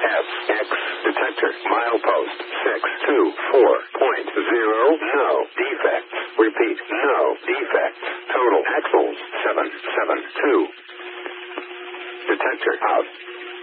SX. Detector. Milepost 624.0. No defects. Repeat. No defects. Total axles 772. Detector out.